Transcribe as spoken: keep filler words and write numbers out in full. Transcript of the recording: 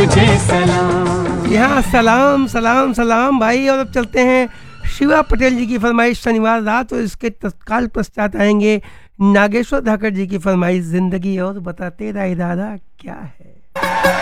तुझे सलाम। यहाँ सलाम सलाम सलाम भाई। और अब चलते हैं शिवा पटेल जी की फरमाइश शनिवार रात, और इसके तत्काल पश्चात आएंगे नागेश्वर धाकड़ जी की फरमाइश जिंदगी और बता तेरा इरादा क्या है।